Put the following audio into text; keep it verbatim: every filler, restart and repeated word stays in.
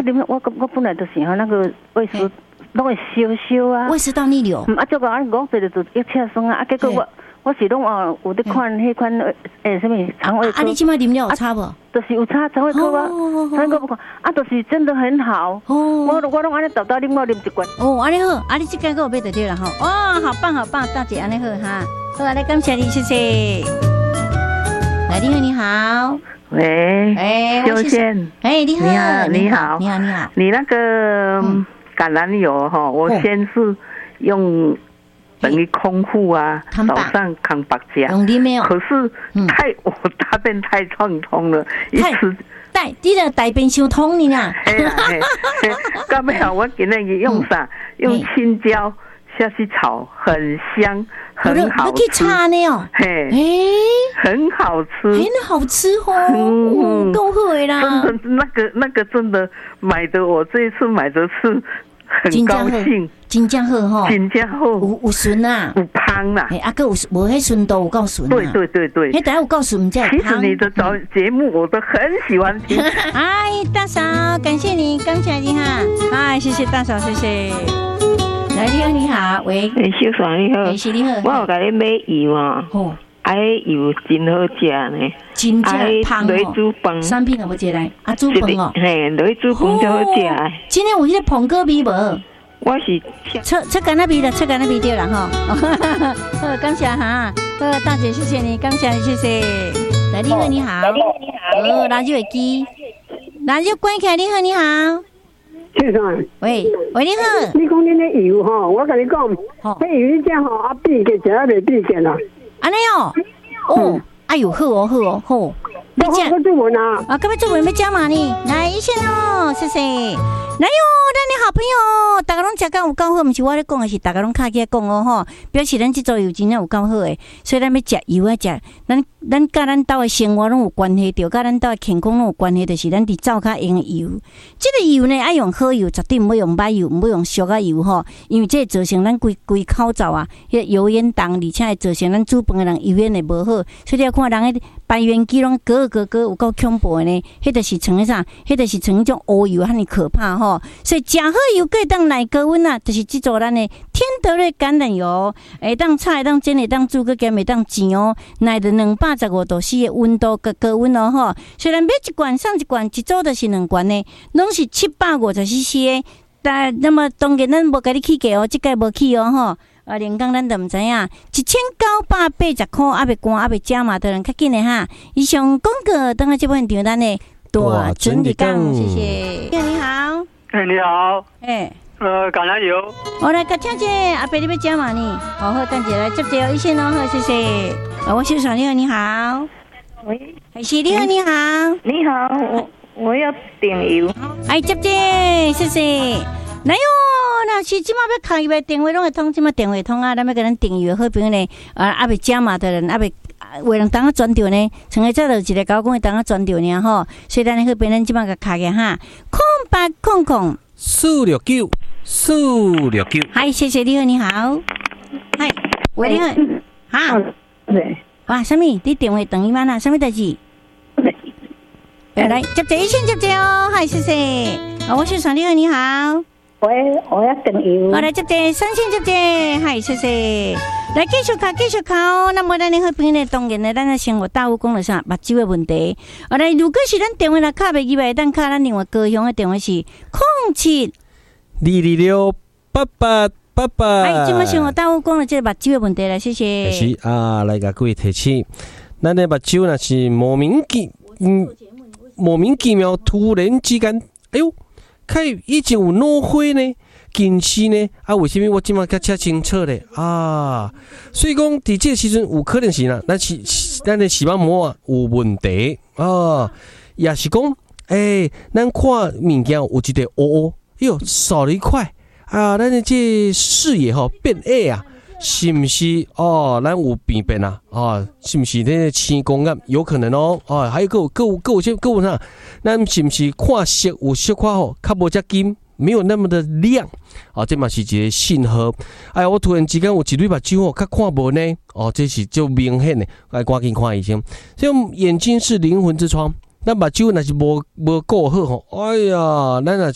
啉我我本来就是吼那个胃食拢会烧烧啊， 胃食道逆流。 啊，结果啊讲做就一车酸啊，啊结果我我是拢哦有伫看迄款诶什么肠胃科。 啊，你即摆啉了有差无？ 就是有差肠胃科啊，肠胃科不看啊，就是真的很好。哦，我我拢安尼豆豆啉，我啉一罐。 哦，安尼好，啊，你即间个有买得对了吼。哇，好棒好棒，大姐安尼好哈。好，来感谢你，谢谢。来，你好，你好。 喂， 哎， 秀仙， 哎，你好， 你好， 你好， 你好，你好。 你那个橄榄油哈，我先是用等于空腹啊，早上扛白加，可是太我大便太畅通了，一吃大你的大便伤通你呐。 嘿啦嘿，到尾啊，我今日用啥？用青椒下去炒，很香。很好吃， 擦呢哦， 嘿，很好吃， 很好吃哦，嗯，够好的啦。 真的，那个那个真的买的，我这一次买的是很高兴， 真正好哈， 真正好， 有有顺啊， 有香啦， 哎，啊个有无迄顺度有够顺， 对对对对， 迄等下有够顺，这其实你的早节目我都很喜欢听。 哎，大嫂，感谢你，感谢你哈，哎，谢谢大嫂，谢谢。来，你好，你好，喂， 秀嫂你好， 是你好， 我有甲你买油啊，哦，啊，油真好食呢， 真正香哦，煮饭， 产品有无一来？啊，煮饭哦， 嘿，落去煮饭就好食。 今天有迄个捧哥味无？ 我是吃吃橄榄味的，吃橄榄味对了哈。好，感谢哈，好，大姐谢谢你，感谢你，谢谢。来，你好，你好，你好，你好，哦，垃圾会机，垃圾关起来，你好，你好。 先生， 喂喂，你好。 你讲你那油哈，我跟你讲，那油这吼啊，比个食啊，袂比个啦。 安尼哦，哦，哎呦，好哦，好哦，好。 你讲我做文啊？ 啊，各位做文要加码呢，来一线哦，谢谢。来哟，咱的好朋友，大家拢食到有够好，毋是我咧讲的，是大家拢卡起来讲哦吼，表示咱这组油真正有够好诶，所以咱要食油啊食，咱咱甲咱兜的生活拢有关系，着甲咱兜的健康拢有关系，就是咱伫灶骹用的油。这个油呢，爱用好油，绝对毋要用歹油，毋要用俗啊油吼，因为这造成咱规规口罩啊，迄油烟重，而且会造成咱煮饭的人油烟会无好，所以你要看人迄排烟机拢咯咯咯有够恐怖的呢，迄就是像迄啥，迄就是像迄种乌油，遐尼可怕吼。所以食好油可以当耐高温啊，就是制作咱的天德瑞橄榄油，会当炒，会当煎，会当煮，佮咸会当煎哦，耐着两百十五度 C 的温度佮高温哦吼。虽然买一罐送一罐，一组就是两罐呢，拢是七百五十 C C 的。但那么当然咱无甲你起价哦，即个无起哦吼。啊，连讲咱都毋知影，一千九百八十块，还袂关，还袂加嘛，的人较紧的哈。以上广告，等下这部分场咱的大准的讲，谢谢。你好。 哎，你好， 哎， 呃，橄榄油， 我来甲听者阿伯你要加嘛呢？好好，等者来接者一线哦，好，谢谢。啊，我秀爽，你好，你好， 喂， 海西，你好，你好， 你好，我我要点油， 哎，接者，谢谢。来哟，那是即马要开伊的电话拢会通，即马电话通啊，咱要甲咱订油好朋友呢，啊，阿未加嘛的人，阿未为人当啊转掉呢，像个早就一个高工会当啊转掉呢吼，所以咱好朋友咱即马甲开个哈，空八空空四六九四六九， 嗨，谢谢你好，你好，嗨，喂，你好，哈， 对， 哇，什么？你电话等伊嘛啦？什么代志？来，接者一线接者哦，嗨，谢谢，啊，我是爽，你好，你好。 喂，我要等油。 我来接者三线接者，嗨，谢谢。来继续考，继续考。那么咱的好朋友呢，当然呢，咱的生活大有讲了啥目睭的问题。啊，来，如果是咱电话来卡袂入来，咱卡咱另外高雄的电话是零七二二六八八八八。 哎，今麦生活大有讲了这个目睭的问题啦，谢谢。 是啊，来甲各位提醒，咱的目睭若是莫名其嗯莫名其妙突然之间，哎呦！看以前有脑花呢，近视呢，啊，为什么我即马较车清楚咧啊？所以讲，伫这个时阵有可能是啦，咱是咱的视网膜啊有问题啊，也是讲，诶、欸，咱看物件有一个乌乌，哎呦，少了一块啊，咱的这视野吼变矮啊。是不是哦？咱有病变啊？啊，是不是那个青光眼有可能哦？啊，还有个个个有些个有啥？咱是不是看色有小可吼，较无遮金，没有那么的亮啊？这嘛是一个信号。哎呀，我突然之间有一对目睭哦，较看无呢。哦，这是就明显的，该赶紧看医生。所以眼睛是灵魂之窗，咱目睭若是无无顾好吼，哎呀，咱若